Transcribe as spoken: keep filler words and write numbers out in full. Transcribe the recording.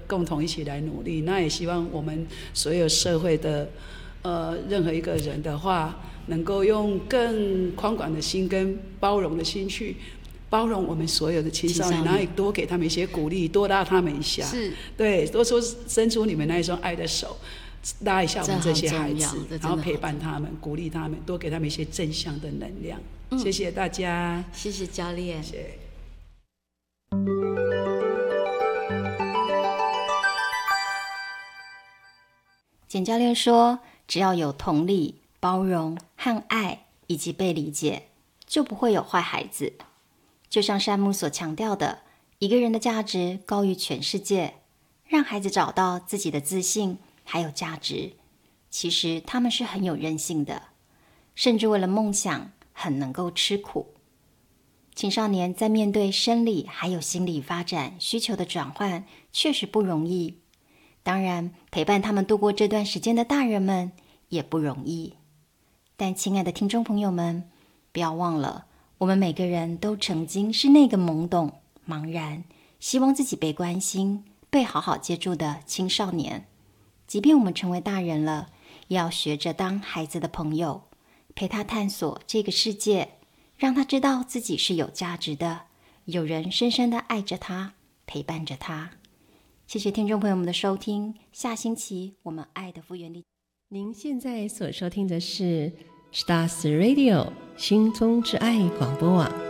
共同一起来努力。那也希望我们所有社会的呃任何一个人的话，能够用更宽广的心跟包容的心去包容我们所有的青少年，然后也多给他们一些鼓励，多拉他们一下， 是， 对，多说伸出你们那一双爱的手，拉一下我们这些孩子，然后陪伴他们，鼓励他们，多给他们一些正向的能量。嗯、谢谢大家， 谢谢教练。 谢谢。 简教练说，只要有同理、包容和爱以及被理解，就不会有坏孩子。就像山姆所强调的，一个人的价值高于全世界，让孩子找到自己的自信还有价值。其实他们是很有韧性的，甚至为了梦想很能够吃苦。青少年在面对生理还有心理发展需求的转换确实不容易，当然陪伴他们度过这段时间的大人们也不容易。但亲爱的听众朋友们，不要忘了，我们每个人都曾经是那个懵懂、茫然，希望自己被关心、被好好接住的青少年。即便我们成为大人了，也要学着当孩子的朋友，陪他探索这个世界，让他知道自己是有价值的，有人深深的爱着他，陪伴着他。谢谢听众朋友们的收听，下星期我们爱的复原力。 您现在所收听的是 Stars Radio 心中之爱广播网。